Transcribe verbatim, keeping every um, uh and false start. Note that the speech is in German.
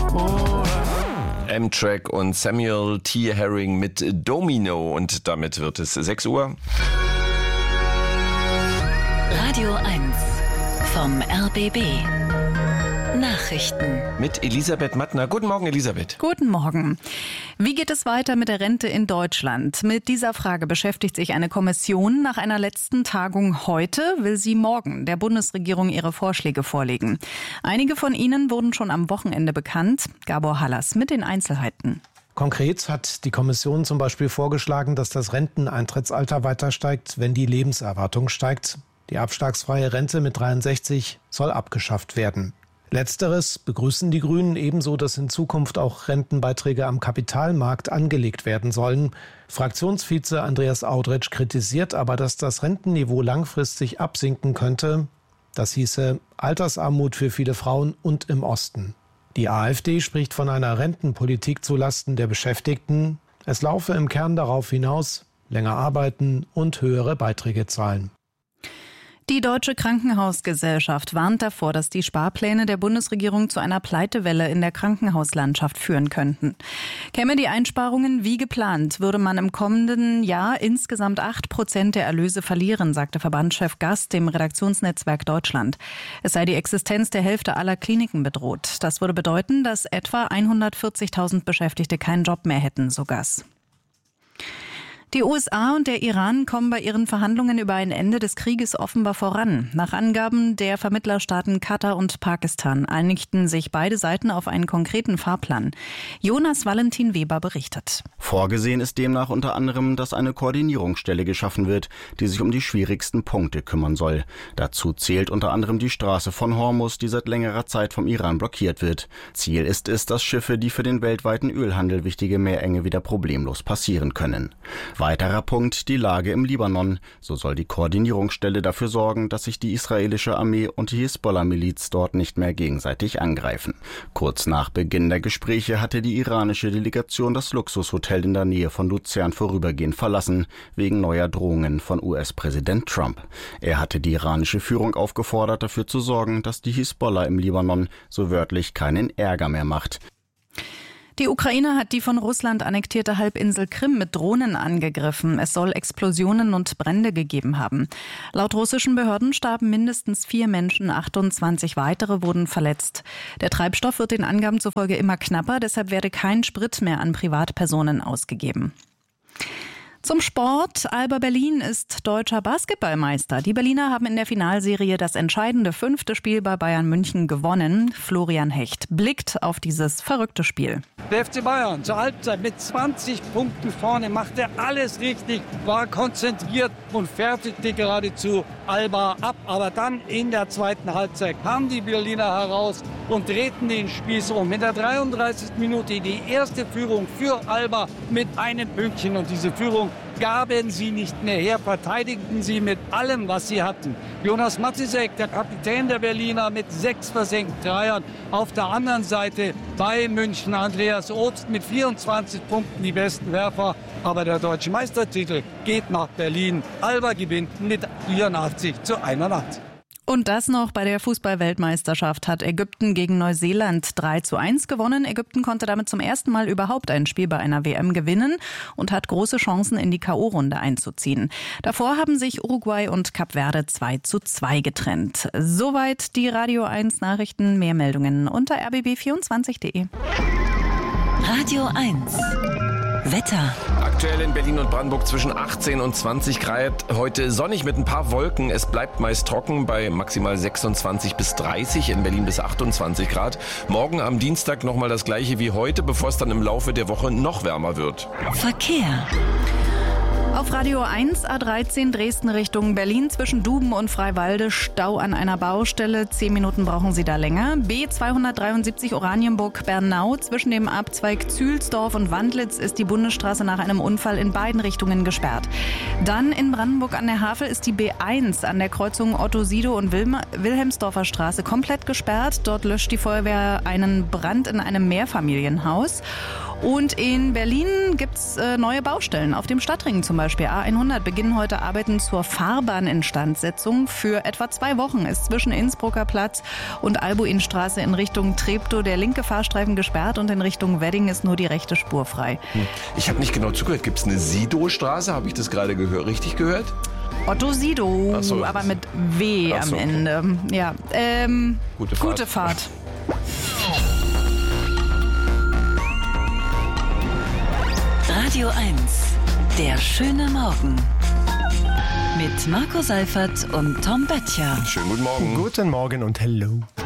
Amtrak und Samuel T. Herring mit Domino. Und damit wird es sechs Uhr. Radio eins vom R B B. Nachrichten. Mit Elisabeth Mattner. Guten Morgen, Elisabeth. Guten Morgen. Wie geht es weiter mit der Rente in Deutschland? Mit dieser Frage beschäftigt sich eine Kommission. Nach einer letzten Tagung heute will sie morgen der Bundesregierung ihre Vorschläge vorlegen. Einige von ihnen wurden schon am Wochenende bekannt. Gabor Hallas mit den Einzelheiten. Konkret hat die Kommission zum Beispiel vorgeschlagen, dass das Renteneintrittsalter weiter steigt, wenn die Lebenserwartung steigt. Die abschlagsfreie Rente mit dreiundsechzig soll abgeschafft werden. Letzteres begrüßen die Grünen, ebenso, dass in Zukunft auch Rentenbeiträge am Kapitalmarkt angelegt werden sollen. Fraktionsvize Andreas Audretsch kritisiert aber, dass das Rentenniveau langfristig absinken könnte. Das hieße Altersarmut für viele Frauen und im Osten. Die AfD spricht von einer Rentenpolitik zulasten der Beschäftigten. Es laufe im Kern darauf hinaus, länger arbeiten und höhere Beiträge zahlen. Die Deutsche Krankenhausgesellschaft warnt davor, dass die Sparpläne der Bundesregierung zu einer Pleitewelle in der Krankenhauslandschaft führen könnten. Käme die Einsparungen wie geplant, würde man im kommenden Jahr insgesamt acht Prozent der Erlöse verlieren, sagte Verbandschef Gast dem Redaktionsnetzwerk Deutschland. Es sei die Existenz der Hälfte aller Kliniken bedroht. Das würde bedeuten, dass etwa hundertvierzigtausend Beschäftigte keinen Job mehr hätten, so Gast. Die U S A und der Iran kommen bei ihren Verhandlungen über ein Ende des Krieges offenbar voran. Nach Angaben der Vermittlerstaaten Katar und Pakistan einigten sich beide Seiten auf einen konkreten Fahrplan. Jonas Valentin Weber berichtet. Vorgesehen ist demnach unter anderem, dass eine Koordinierungsstelle geschaffen wird, die sich um die schwierigsten Punkte kümmern soll. Dazu zählt unter anderem die Straße von Hormuz, die seit längerer Zeit vom Iran blockiert wird. Ziel ist es, dass Schiffe, die für den weltweiten Ölhandel wichtige Meerenge wieder problemlos passieren können. Weiterer Punkt, die Lage im Libanon. So soll die Koordinierungsstelle dafür sorgen, dass sich die israelische Armee und die Hisbollah-Miliz dort nicht mehr gegenseitig angreifen. Kurz nach Beginn der Gespräche hatte die iranische Delegation das Luxushotel in der Nähe von Luzern vorübergehend verlassen, wegen neuer Drohungen von U S-Präsident Trump. Er hatte die iranische Führung aufgefordert, dafür zu sorgen, dass die Hisbollah im Libanon so wörtlich keinen Ärger mehr macht. Die Ukraine hat die von Russland annektierte Halbinsel Krim mit Drohnen angegriffen. Es soll Explosionen und Brände gegeben haben. Laut russischen Behörden starben mindestens vier Menschen, achtundzwanzig weitere wurden verletzt. Der Treibstoff wird den Angaben zufolge immer knapper, deshalb werde kein Sprit mehr an Privatpersonen ausgegeben. Zum Sport. Alba Berlin ist deutscher Basketballmeister. Die Berliner haben in der Finalserie das entscheidende fünfte Spiel bei Bayern München gewonnen. Florian Hecht blickt auf dieses verrückte Spiel. Der F C Bayern zur Halbzeit mit zwanzig Punkten vorne, machte alles richtig, war konzentriert und fertigte geradezu Alba ab. Aber dann in der zweiten Halbzeit kamen die Berliner heraus und drehten den Spieß um. In der dreiunddreißigsten Minute die erste Führung für Alba mit einem Pünktchen, und diese Führung gaben sie nicht mehr her, verteidigten sie mit allem, was sie hatten. Jonas Matisek, der Kapitän der Berliner, mit sechs versenkten Dreiern. Auf der anderen Seite bei München Andreas Obst mit vierundzwanzig Punkten, die besten Werfer. Aber der deutsche Meistertitel geht nach Berlin. Alba gewinnt mit vierundachtzig zu einundachtzig. Und das noch: bei der Fußball-Weltmeisterschaft hat Ägypten gegen Neuseeland drei zu eins gewonnen. Ägypten konnte damit zum ersten Mal überhaupt ein Spiel bei einer W M gewinnen und hat große Chancen, in die K O-Runde einzuziehen. Davor haben sich Uruguay und Kap Verde zwei zu zwei getrennt. Soweit die Radio eins Nachrichten. Mehr Meldungen unter r b b vierundzwanzig punkt d e. Radio eins Wetter. Aktuell in Berlin und Brandenburg zwischen achtzehn und zwanzig Grad. Heute sonnig mit ein paar Wolken. Es bleibt meist trocken bei maximal sechsundzwanzig bis dreißig, in Berlin bis achtundzwanzig Grad. Morgen am Dienstag nochmal das gleiche wie heute, bevor es dann im Laufe der Woche noch wärmer wird. Verkehr. Auf Radio eins A dreizehn Dresden Richtung Berlin zwischen Duben und Freiwalde Stau an einer Baustelle. Zehn Minuten brauchen Sie da länger. B zweihundertdreiundsiebzig Oranienburg-Bernau zwischen dem Abzweig Zühlsdorf und Wandlitz ist die Bundesstraße nach einem Unfall in beiden Richtungen gesperrt. Dann in Brandenburg an der Havel ist die B eins an der Kreuzung Otto-Sido und Wilma- Wilhelmsdorfer Straße komplett gesperrt. Dort löscht die Feuerwehr einen Brand in einem Mehrfamilienhaus. Und in Berlin gibt es äh, neue Baustellen. Auf dem Stadtring zum Beispiel A hundert beginnen heute Arbeiten zur Fahrbahninstandsetzung. Für etwa zwei Wochen ist zwischen Innsbrucker Platz und Albuinstraße in Richtung Treptow der linke Fahrstreifen gesperrt und in Richtung Wedding ist nur die rechte Spur frei. Ich habe nicht genau zugehört. Gibt es eine Sidow-Straße? Habe ich das gerade gehör- richtig gehört? Otto Sidow, Ach so. aber mit W Ach so, am Ende. Ja, ähm, Gute Fahrt. Gute Fahrt. Radio eins, der schöne Morgen. Mit Marco Seifert und Tom Böttcher. Schönen guten Morgen. Guten Morgen und hello.